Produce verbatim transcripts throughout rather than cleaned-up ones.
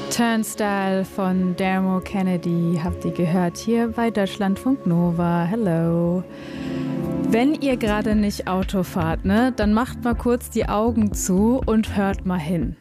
Turnstile von Dermot Kennedy habt ihr gehört hier bei Deutschlandfunk Nova. Hello. Wenn ihr gerade nicht Auto fahrt, ne, dann macht mal kurz die Augen zu und hört mal hin.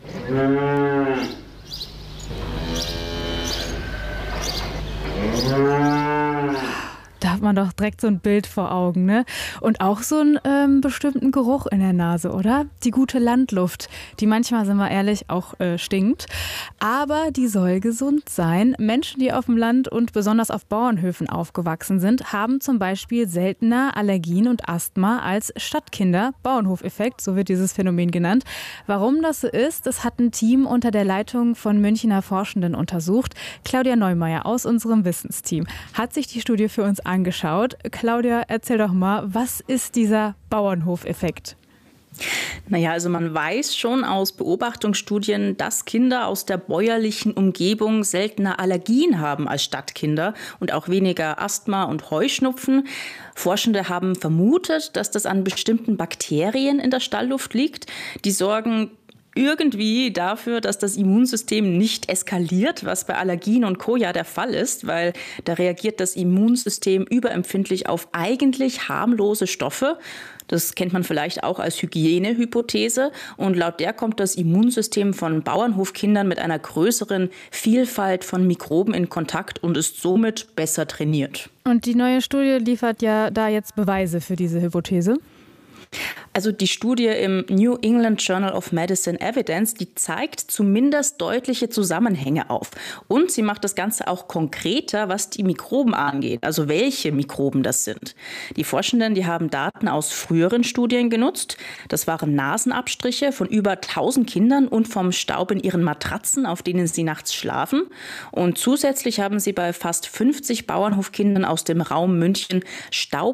Da hat man doch direkt so ein Bild vor Augen, ne? Und auch so einen ähm, bestimmten Geruch in der Nase, oder? Die gute Landluft, die manchmal, sind wir ehrlich, auch äh, stinkt. Aber die soll gesund sein. Menschen, die auf dem Land und besonders auf Bauernhöfen aufgewachsen sind, haben zum Beispiel seltener Allergien und Asthma als Stadtkinder. Bauernhofeffekt, so wird dieses Phänomen genannt. Warum das so ist, das hat ein Team unter der Leitung von Münchner Forschenden untersucht. Claudia Neumeier aus unserem Wissensteam hat sich die Studie für uns angeschaut. angeschaut. Claudia, erzähl doch mal, was ist dieser Bauernhofeffekt? Naja, also man weiß schon aus Beobachtungsstudien, dass Kinder aus der bäuerlichen Umgebung seltener Allergien haben als Stadtkinder und auch weniger Asthma und Heuschnupfen. Forschende haben vermutet, dass das an bestimmten Bakterien in der Stallluft liegt. Die sorgen irgendwie dafür, dass das Immunsystem nicht eskaliert, was bei Allergien und Co. ja der Fall ist, weil da reagiert das Immunsystem überempfindlich auf eigentlich harmlose Stoffe. Das kennt man vielleicht auch als Hygienehypothese. Und laut der kommt das Immunsystem von Bauernhofkindern mit einer größeren Vielfalt von Mikroben in Kontakt und ist somit besser trainiert. Und die neue Studie liefert ja da jetzt Beweise für diese Hypothese? Also die Studie im New England Journal of Medicine Evidence, die zeigt zumindest deutliche Zusammenhänge auf. Und sie macht das Ganze auch konkreter, was die Mikroben angeht, also welche Mikroben das sind. Die Forschenden, die haben Daten aus früheren Studien genutzt. Das waren Nasenabstriche von über tausend Kindern und vom Staub in ihren Matratzen, auf denen sie nachts schlafen. Und zusätzlich haben sie bei fast fünfzig Bauernhofkindern aus dem Raum München Staub